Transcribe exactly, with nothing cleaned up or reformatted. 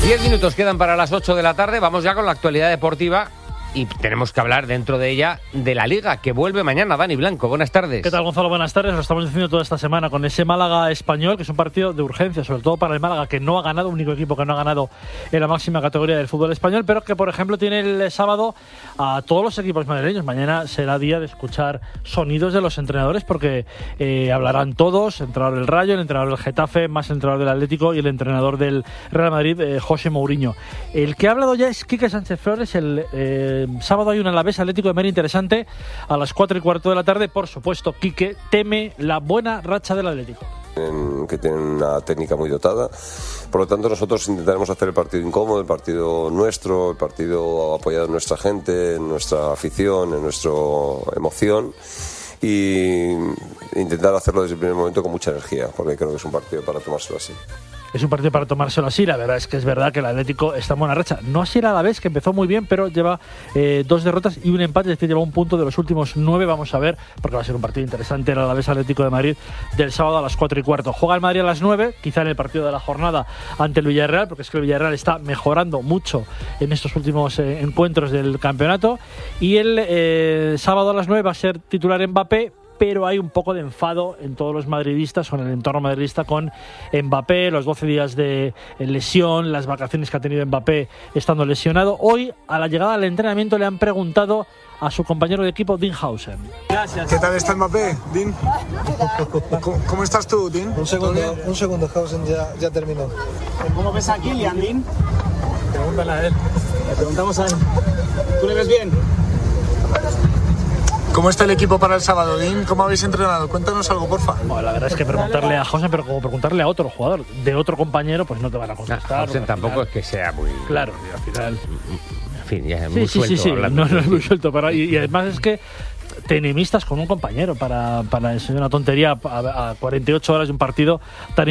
Diez minutos quedan para las ocho de la tarde. Vamos ya con la actualidad deportiva. Y tenemos que hablar dentro de ella de la Liga, que vuelve mañana. Dani Blanco, buenas tardes. ¿Qué tal, Gonzalo? Buenas tardes. Lo estamos diciendo toda esta semana con ese Málaga Español, que es un partido de urgencia, sobre todo para el Málaga, que no ha ganado, único equipo que no ha ganado en la máxima categoría del fútbol español, pero que, por ejemplo, tiene el sábado a todos los equipos madrileños. Mañana será día de escuchar sonidos de los entrenadores, porque eh, hablarán todos, el entrenador del Rayo, el entrenador del Getafe, más el entrenador del Atlético y el entrenador del Real Madrid, eh, José Mourinho. El que ha hablado ya es Quique Sánchez Flores. El eh, sábado hay un Alavés Atlético de Madrid interesante a las cuatro y cuarto de la tarde. Por supuesto, Quique teme la buena racha del Atlético, que tienen una técnica muy dotada. Por lo tanto, nosotros intentaremos hacer el partido incómodo, el partido nuestro, el partido apoyado en nuestra gente, en nuestra afición, en nuestra emoción, y intentar hacerlo desde el primer momento con mucha energía, porque creo que es un partido para tomárselo así. Es un partido para tomárselo así. La verdad es que es verdad que el Atlético está en buena racha. No así el Alavés, que empezó muy bien, pero lleva eh, dos derrotas y un empate, es decir, lleva un punto de los últimos nueve. Vamos a ver, porque va a ser un partido interesante el Alavés Atlético de Madrid del sábado a las cuatro y cuarto. Juega el Madrid a las nueve, quizá en el partido de la jornada ante el Villarreal, porque es que el Villarreal está mejorando mucho en estos últimos eh, encuentros del campeonato. Y el eh, sábado a las nueve va a ser titular Mbappé, pero hay un poco de enfado en todos los madridistas o en el entorno madridista con Mbappé, los doce días de lesión, las vacaciones que ha tenido Mbappé estando lesionado. Hoy, a la llegada al entrenamiento, le han preguntado a su compañero de equipo, Dean Howson. Gracias. ¿Qué tal está Mbappé, Dean? ¿Cómo, ¿Cómo estás tú, Dean? Un segundo, un segundo, Howson ya, ya terminó. ¿Cómo ves a Kylian, Dean? Pregúntale a él. Le preguntamos a él. ¿Tú le ves bien? ¿Cómo está el equipo para el sábado, Dean? ¿Cómo habéis entrenado? Cuéntanos algo, porfa. Bueno, la verdad es que preguntarle a José, pero como preguntarle a otro jugador de otro compañero, pues no te van a contestar. José tampoco es que sea muy... Claro, y al final... En fin, ya es sí, muy sí, suelto. Sí, sí, hablando. no, no es muy suelto. Para, y, y además es que te enemistas con un compañero para, para enseñar una tontería a, a cuarenta y ocho horas de un partido tan